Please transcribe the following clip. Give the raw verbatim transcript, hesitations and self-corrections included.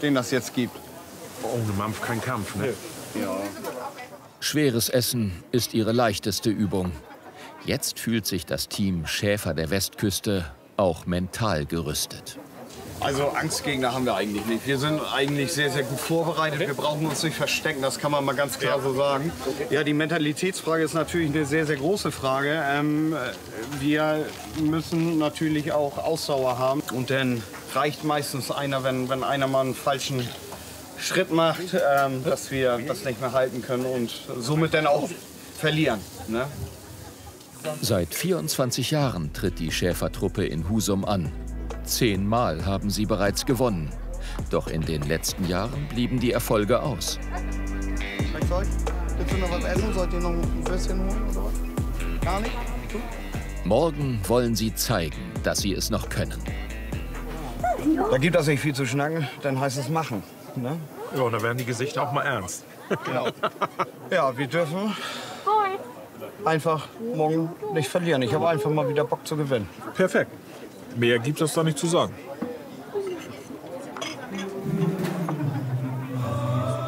den das jetzt gibt. Ohne Mampf kein Kampf, ne? Ja. Schweres Essen ist ihre leichteste Übung. Jetzt fühlt sich das Team Schäfer der Westküste auch mental gerüstet. Also Angstgegner haben wir eigentlich nicht. Wir sind eigentlich sehr, sehr gut vorbereitet. Wir brauchen uns nicht verstecken, das kann man mal ganz klar so sagen. Ja, die Mentalitätsfrage ist natürlich eine sehr, sehr große Frage. Ähm, wir müssen natürlich auch Ausdauer haben. Und dann reicht meistens einer, wenn, wenn einer mal einen falschen Schritt macht, ähm, dass wir das nicht mehr halten können und somit dann auch verlieren. Ne? Seit vierundzwanzig Jahren tritt die Schäfertruppe in Husum an. Zehnmal haben sie bereits gewonnen. Doch in den letzten Jahren blieben die Erfolge aus. Schmeckt's euch? Willst du noch was essen? Sollt ihr noch ein Würstchen holen oder was? Gar nicht? Gut. Morgen wollen sie zeigen, dass sie es noch können. Da gibt es nicht viel zu schnacken, dann heißt es machen. Ne? Ja, und da werden die Gesichter auch mal ernst. Genau. Ja, wir dürfen einfach morgen nicht verlieren. Ich habe einfach mal wieder Bock zu gewinnen. Perfekt. Mehr gibt es da nicht zu sagen.